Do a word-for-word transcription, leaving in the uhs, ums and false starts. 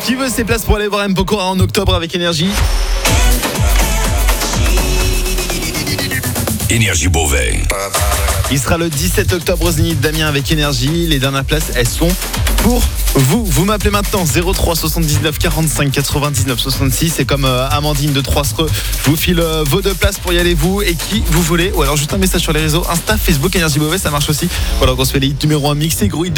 Qui veut ses places pour aller voir M. Pokora en octobre avec Énergie? Énergie Beauvais. Il sera le dix-sept octobre au Zénith d'Amiens avec Énergie. Les dernières places, elles sont pour vous. Vous m'appelez maintenant zéro trois soixante-dix-neuf quarante-cinq quatre-vingt-dix-neuf soixante-six. Et comme euh, Amandine de Troissereux, je vous file euh, vos deux places pour y aller, vous et qui vous voulez. Ou alors juste un message sur les réseaux Insta, Facebook, Énergie Beauvais, ça marche aussi. Voilà, on se fait les hits numéro un mixés, gros hits de